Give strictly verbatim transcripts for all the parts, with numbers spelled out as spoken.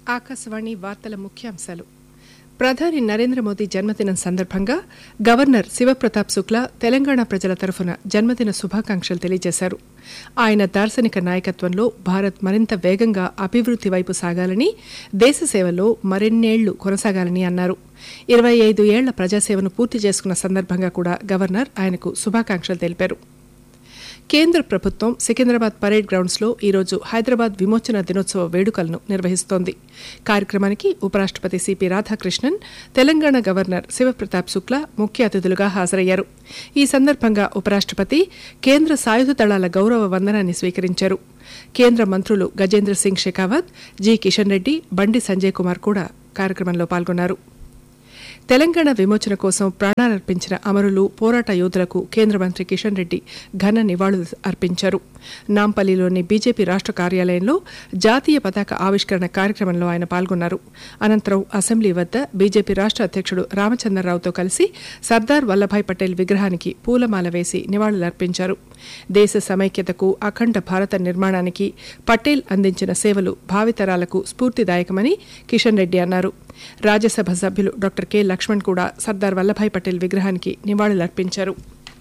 ఆకాశవాణి వార్తల ముఖ్యాంశాలు. ప్రధాని నరేంద్ర మోదీ జన్మదినం సందర్భంగా గవర్నర్ శివప్రతాప్ శుక్లా తెలంగాణ ప్రజల తరఫున జన్మదిన శుభాకాంక్షలు తెలియజేశారు. ఆయన దార్శనిక నాయకత్వంలో భారత్ మరింత వేగంగా అభివృద్ది వైపు సాగాలని, దేశ సేవలో మరిన్నేళ్లు కొనసాగాలని అన్నారు. ఇరవై ఐదు ఏళ్ల ప్రజాసేవను పూర్తి చేసుకున్న సందర్భంగా కూడా గవర్నర్ ఆయనకు శుభాకాంక్షలు తెలిపారు. కేంద్ర ప్రభుత్వం సికింద్రాబాద్ పరేడ్ గ్రౌండ్స్ లో ఈరోజు హైదరాబాద్ విమోచన దినోత్సవ వేడుకలను నిర్వహిస్తోంది. కార్యక్రమానికి ఉపరాష్టపతి సిపి రాధాకృష్ణన్, తెలంగాణ గవర్నర్ శివప్రతాప్ శుక్లా ముఖ్య అతిథులుగా హాజరయ్యారు. ఈ సందర్భంగా ఉపరాష్టపతి కేంద్ర సాయుధ దళాల గౌరవ వందనాన్ని స్వీకరించారు. కేంద్ర మంత్రులు గజేంద్ర సింగ్ షెకావత్, జి కిషన్ రెడ్డి, బండి సంజయ్ కుమార్ కూడా కార్యక్రమంలో పాల్గొన్నారు. తెలంగాణ విమోచన కోసం ప్రాణాలర్పించిన అమరులు, పోరాట యోధులకు కేంద్ర మంత్రి కిషన్ రెడ్డి ఘన నివాళులు అర్పించారు. నాంపల్లిలోని బీజేపీ రాష్ట్ర కార్యాలయంలో జాతీయ పతాక ఆవిష్కరణ కార్యక్రమంలో ఆయన పాల్గొన్నారు. అనంతరం అసెంబ్లీ వద్ద బీజేపీ రాష్ట్ర అధ్యక్షుడు రామచంద్రరావుతో కలిసి సర్దార్ వల్లభాయ్ పటేల్ విగ్రహానికి పూలమాల వేసి నివాళులర్పించారు. దేశ సమైక్యతకు, అఖండ భారత నిర్మాణానికి పటేల్ అందించిన సేవలు భావితరాలకు స్ఫూర్తిదాయకమని కిషన్ రెడ్డి అన్నారు. రాజ్యసభ సభ్యులు డాక్టర్ కె లక్ష్మణ్ కూడా సర్దార్ వల్లభాయ్ పటేల్ విగ్రహానికి నివాళులర్పించారు.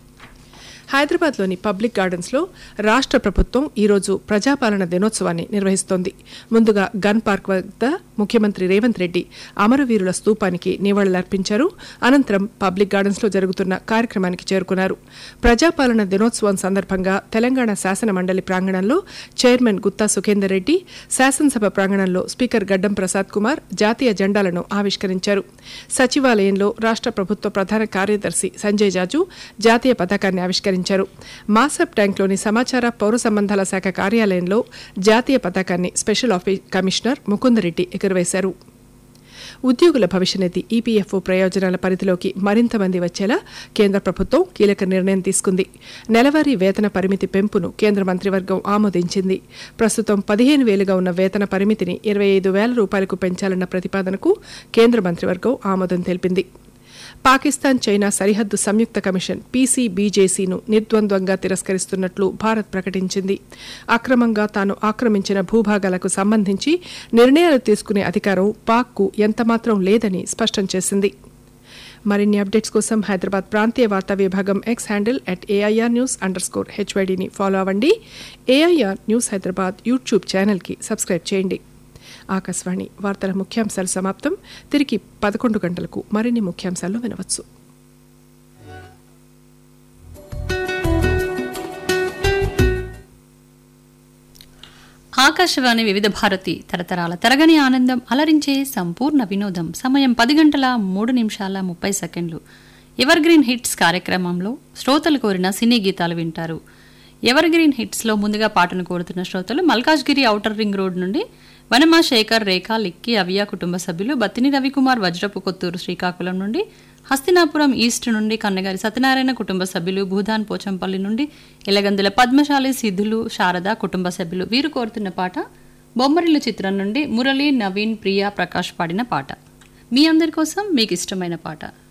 హైదరాబాద్లోని పబ్లిక్ గార్డెన్స్లో రాష్ట్ర ప్రభుత్వం ఈరోజు ప్రజాపాలన దినోత్సవాన్ని నిర్వహిస్తోంది. ముందుగా గన్ పార్క్ వద్ద ముఖ్యమంత్రి రేవంత్ రెడ్డి అమరవీరుల స్తూపానికి నివాళులర్పించారు. అనంతరం పబ్లిక్ గార్డెన్స్లో జరుగుతున్న కార్యక్రమానికి చేరుకున్నారు. ప్రజాపాలన దినోత్సవం సందర్భంగా తెలంగాణ శాసన మండలి ప్రాంగణంలో చైర్మన్ గుత్తా సుఖేందర్ రెడ్డి, శాసనసభ ప్రాంగణంలో స్పీకర్ గడ్డం ప్రసాద్ కుమార్ జాతీయ జెండాలను ఆవిష్కరించారు. సచివాలయంలో రాష్ట్ర ప్రభుత్వ ప్రధాన కార్యదర్శి సంజయ్ జాజు జాతీయ పతాకాన్ని ఆవిష్కరించారు. మాసబ్ ట్యాంక్లోని సమాచార పౌర సంబంధాల శాఖ కార్యాలయంలో జాతీయ పతాకాన్ని స్పెషల్ కమిషనర్ ముకుందరెడ్డి ఎగురవేశారు. ఉద్యోగుల భవిష్యనిధి ఈపీఎఫ్ఓ ప్రయోజనాల పరిధిలోకి మరింత మంది వచ్చేలా కేంద్ర ప్రభుత్వం కీలక నిర్ణయం తీసుకుంది. నెలవారీ వేతన పరిమితి పెంపును కేంద్ర మంత్రివర్గం ఆమోదించింది. ప్రస్తుతం పదిహేను వేలుగా ఉన్న వేతన పరిమితిని ఇరవై ఐదు వేల రూపాయలకు పెంచాలన్న ప్రతిపాదనకు కేంద్ర మంత్రివర్గం ఆమోదం తెలిపింది. పాకిస్తాన్ చైనా సరిహద్దు సంయుక్త కమిషన్ పీసీబీజేసీను నిర్ద్వంద్వంగా తిరస్కరిస్తున్నట్లు భారత్ ప్రకటించింది. అక్రమంగా తాను ఆక్రమించిన భూభాగాలకు సంబంధించి నిర్ణయాలు తీసుకునే అధికారం పాక్కు ఎంతమాత్రం లేదని స్పష్టం చేసింది. మరిన్ని అప్డేట్స్ కోసం హైదరాబాద్ ప్రాంతీయ వార్తా విభాగం X handle at AIR news under score హెచ్వైడీని follow అవ్వండి. ఏఐఆర్ న్యూస్ హైదరాబాద్ యూట్యూబ్ ఛానల్కి సబ్స్క్రైబ్ చేయండి. ఆకాశవాణి వార్తల ముఖ్యాంశాలు సమాప్తం. తిరిగి పదకొండు గంటలకు మరిన్ని ముఖ్యాంశాలు వినవచ్చు. ఆకాశవాణి వివిధ భారతి తరతరాల తరగని ఆనందం అలరించే సంపూర్ణ వినోదం. సమయం పది గంటల మూడు నిమిషాల ముప్పై సెకండ్లు. ఎవర్ గ్రీన్ హిట్స్ కార్యక్రమంలో శ్రోతలు కోరిన సినీ గీతాలు వింటారు. ఎవర్ గ్రీన్ హిట్స్లో ముందుగా పాటను కోరుతున్న శ్రోతలు మల్కాజ్గిరి ఔటర్ రింగ్ రోడ్ నుండి వనమా శేఖర్, రేఖ, లిక్కి, అవియ కుటుంబ సభ్యులు, బత్తిని రవికుమార్, వజ్రపు కొత్తూరు శ్రీకాకుళం నుండి, హస్తినాపురం ఈస్ట్ నుండి కన్నగారి సత్యనారాయణ కుటుంబ సభ్యులు, భూదాన్ పోచంపల్లి నుండి ఎలగందుల పద్మశాలి, సిద్ధులు, శారద కుటుంబ సభ్యులు. వీరు కోరుతున్న పాట బొమ్మరిల్లు చిత్రం నుండి మురళి, నవీన్, ప్రియా, ప్రకాష్ పాడిన పాట. మీ అందరి కోసం మీకు ఇష్టమైన పాట.